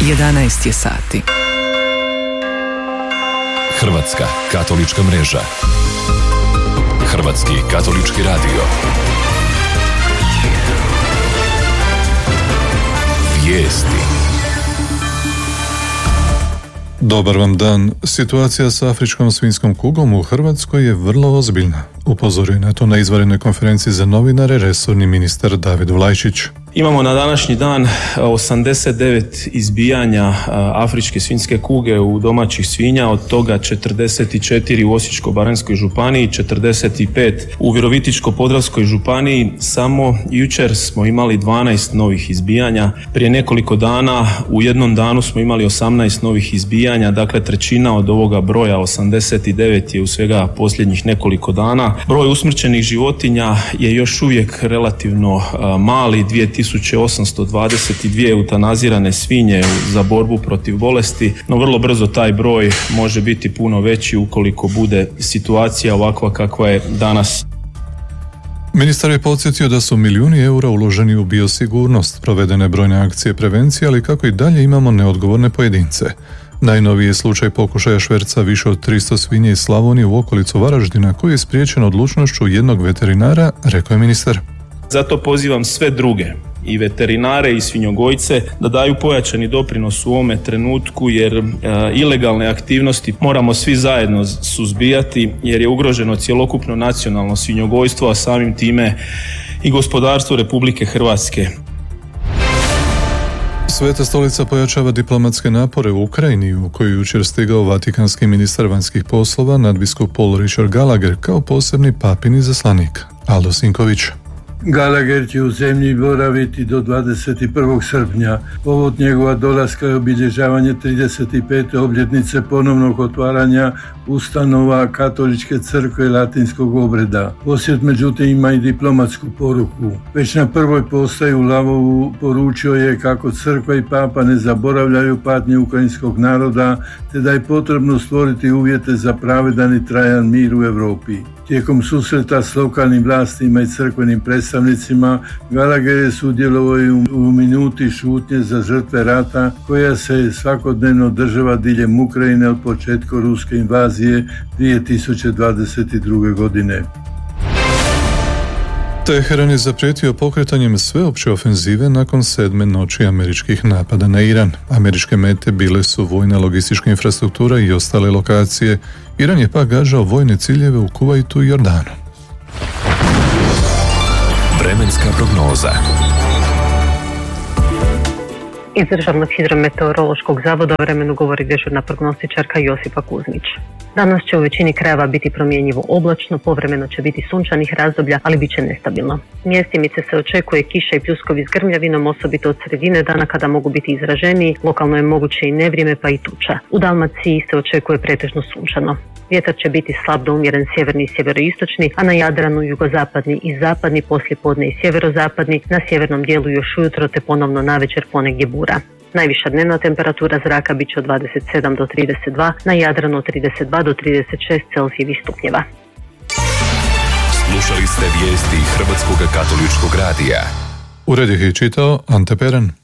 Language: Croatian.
11 je sati. Hrvatska katolička mreža. Hrvatski katolički radio. Vijesti. Dobar vam dan. Situacija s afričkom svinjskom kugom u Hrvatskoj je vrlo ozbiljna. Upozorio je na to na izvanrednoj konferenciji za novinare resorni ministar David Vlajčić. Imamo na današnji dan 89 izbijanja afričke svinjske kuge u domaćih svinja, od toga 44 u Osječko-baranjskoj županiji, 45 u Virovitičko-podravskoj županiji. Samo jučer smo imali 12 novih izbijanja. Prije nekoliko dana u jednom danu smo imali 18 novih izbijanja, dakle trećina od ovoga broja 89 je u svega posljednjih nekoliko dana. Broj usmrćenih životinja je još uvijek relativno mali, 2822 eutanazirane svinje za borbu protiv bolesti, no vrlo brzo taj broj može biti puno veći ukoliko bude situacija ovakva kakva je danas. Ministar je podsjetio da su milijuni eura uloženi u biosigurnost, provedene brojne akcije prevencije, ali kako i dalje imamo neodgovorne pojedince. Najnoviji je slučaj pokušaja šverca više od 300 svinje iz Slavonije u okolicu Varaždina, koji je spriječen odlučnošću jednog veterinara, rekao je ministar. Zato pozivam sve druge, i veterinare i svinjogojce, da daju pojačani doprinos u ovome trenutku, jer ilegalne aktivnosti moramo svi zajedno suzbijati, jer je ugroženo cjelokupno nacionalno svinjogojstvo, a samim time i gospodarstvo Republike Hrvatske. Sveta stolica pojačava diplomatske napore u Ukrajini, u koju je jučer stigao vatikanski ministar vanjskih poslova nadbiskup Paul Richard Gallagher kao posebni papin izaslanik. Aldo Sinković. Gallagher će u zemlji boraviti do 21. srpnja. Povod njegova dolaska je obilježavanje 35. obljetnice ponovnog otvaranja ustanova Katoličke crkve latinskog obreda. Posjet međutim ima i diplomatsku poruku. Već na prvoj postaji u Lavovu poručio je kako crkva i papa ne zaboravljaju patnje ukrajinskog naroda, te da je potrebno stvoriti uvjete za pravedan i trajan mir u Europi. Tijekom susreta s lokalnim vlastima i crkvenim predstavnicima, Gallagher je sudjelovao u minuti šutnje za žrtve rata koja se svakodnevno održava diljem Ukrajine od početka ruske invazije 2022. godine. Teheran je zaprijetio pokretanjem sveopće ofenzive nakon 7. noći američkih napada na Iran. Američke mete bile su vojna logistička infrastruktura i ostale lokacije. Iran je pak gađao vojne ciljeve u Kuvajtu i Jordanu. Vremenska prognoza. Iz Državnog hidrometeorološkog zavoda o vremenu govori dežurna prognostičarka Josipa Kuzmić. Danas će u većini krajeva biti promjenjivo oblačno, povremeno će biti sunčanih razdoblja, ali bit će nestabilno. Mjestimice se očekuje kiša i pljuskovi s grmljavinom, osobito od sredine dana kada mogu biti izraženiji, lokalno je moguće i nevrijeme pa i tuča. U Dalmaciji se očekuje pretežno sunčano. Vjetar će biti slab do umjeren sjeverni i sjeveroistočni, a na Jadranu jugozapadni i zapadni, poslijepodne i sjeverozapadni, na sjevernom dijelu još ujutro te ponovno navečer ponegdje bura. Najviša dnevna temperatura zraka bit će od 27 do 32, na Jadranu od 32 do 36 Celzijevih stupnjeva. Slušali ste vijesti Hrvatskog katoličkog radija. Ured ih je čitao Ante Peren.